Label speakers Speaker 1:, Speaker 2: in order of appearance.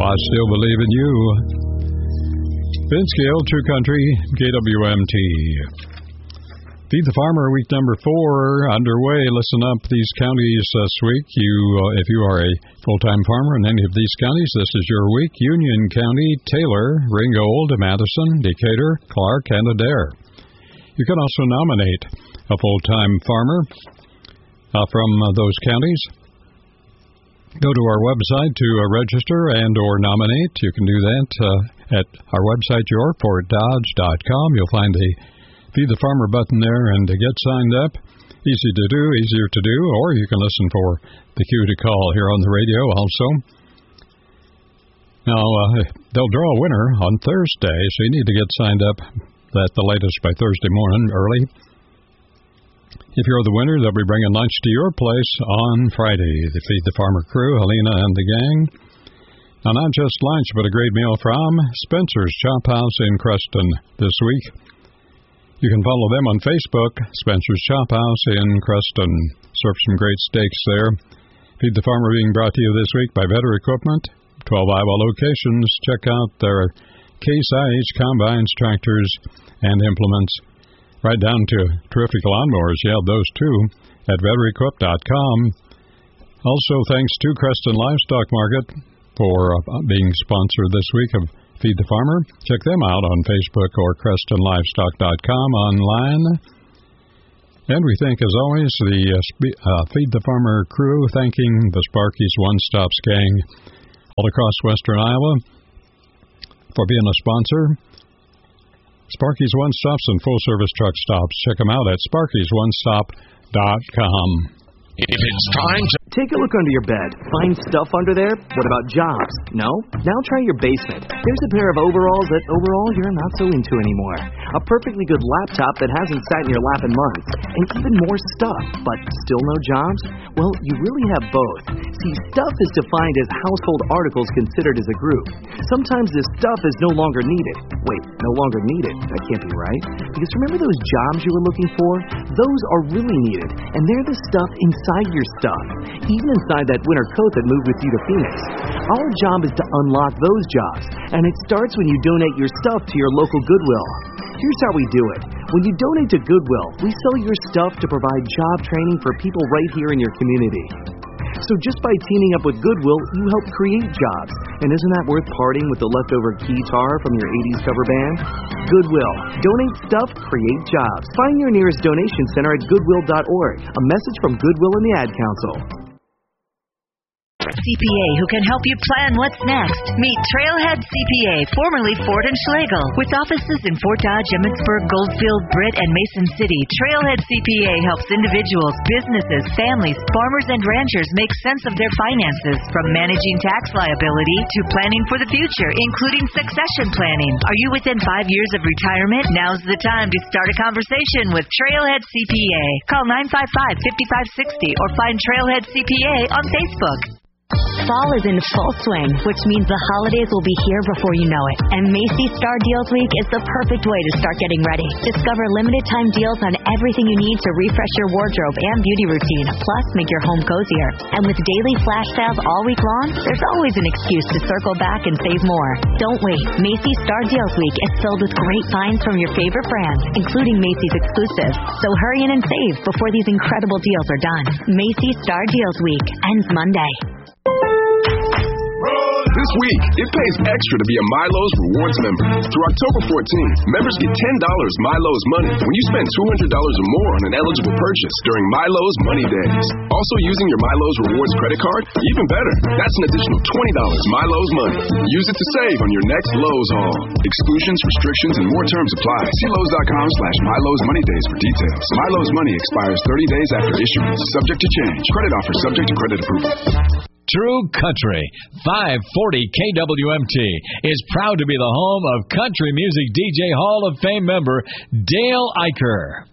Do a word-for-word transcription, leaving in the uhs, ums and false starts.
Speaker 1: I still believe in you. Vince Gill, True Country, K W M T. Feed the Farmer, week number four, underway. Listen up, these counties this week. You, uh, if you are a full-time farmer in any of these counties, this is your week. Union County, Taylor, Ringgold, Madison, Decatur, Clark, and Adair. You can also nominate a full-time farmer uh, from uh, those counties. Go to our website to uh, register and or nominate. You can do that uh, at our website, your fort dodge dot com. You'll find the Feed the Farmer button there and to get signed up. Easy to do, easier to do, or you can listen for the cue to call here on the radio also. Now, uh, they'll draw a winner on Thursday, so you need to get signed up at the latest by Thursday morning early. If you're the winner, they'll be bringing lunch to your place on Friday. The Feed the Farmer crew, Helena and the gang. Now, not just lunch, but a great meal from Spencer's Chop House in Creston this week. You can follow them on Facebook, Spencer's Chop House in Creston. Serve some great steaks there. Feed the Farmer being brought to you this week by Better Equipment. twelve Iowa locations. Check out their Case I H combines, tractors, and implements. Right down to terrific lawnmowers. You have those too at better equip dot com. Also, thanks to Creston Livestock Market for uh, being sponsor this week of Feed the Farmer. Check them out on Facebook or creston livestock dot com online. And we thank, as always, the uh, spe- uh, Feed the Farmer crew, thanking the Sparky's One Stops gang all across western Iowa for being a sponsor. Sparky's One Stops and full-service truck stops. Check them out at sparkys one stop dot com.
Speaker 2: If it's time to...
Speaker 3: Take a look under your bed. Find stuff under there? What about jobs? No? Now try your basement. There's a pair of overalls that overall you're not so into anymore. A perfectly good laptop that hasn't sat in your lap in months. And even more stuff, but still no jobs? Well, you really have both. See, stuff is defined as household articles considered as a group. Sometimes this stuff is no longer needed. Wait, no longer needed? That can't be right. Because remember those jobs you were looking for? Those are really needed. And they're the stuff inside your stuff. Even inside that winter coat that moved with you to Phoenix. Our job is to unlock those jobs, and it starts when you donate your stuff to your local Goodwill. Here's how we do it. When you donate to Goodwill, we sell your stuff to provide job training for people right here in your community. So just by teaming up with Goodwill, you help create jobs. And isn't that worth parting with the leftover guitar from your eighties cover band? Goodwill. Donate stuff, create jobs. Find your nearest donation center at goodwill dot org. A message from Goodwill and the Ad Council.
Speaker 4: C P A who can help you plan what's next. Meet Trailhead C P A, formerly Ford and Schlegel. With offices in Fort Dodge, Emmitsburg, Goldfield, Britt, and Mason City, Trailhead C P A helps individuals, businesses, families, farmers, and ranchers make sense of their finances, from managing tax liability to planning for the future, including succession planning. Are you within five years of retirement? Now's the time to start a conversation with Trailhead C P A. Call nine five five, five five six zero or find Trailhead C P A on Facebook.
Speaker 5: Fall is in full swing, which means the holidays will be here before you know it. And Macy's Star Deals Week is the perfect way to start getting ready. Discover limited-time deals on everything you need to refresh your wardrobe and beauty routine, plus make your home cozier. And with daily flash sales all week long, there's always an excuse to circle back and save more. Don't wait. Macy's Star Deals Week is filled with great finds from your favorite brands, including Macy's exclusives. So hurry in and save before these incredible deals are done. Macy's Star Deals Week ends Monday.
Speaker 2: This week, it pays extra to be a Milo's Rewards member. Through October fourteenth, members get ten dollars Milo's money when you spend two hundred dollars or more on an eligible purchase during Milo's Money Days. Also, using your Milo's Rewards credit card? Even better. That's an additional twenty dollars Milo's money. Use it to save on your next Lowe's haul. Exclusions, restrictions, and more terms apply. See Lowe's dot com slash Milo's Money Days for details. Milo's money expires thirty days after issuance. Subject to change. Credit offer subject to credit approval.
Speaker 6: True Country, five forty K W M T, is proud to be the home of country music D J Hall of Fame member Dale Eicher.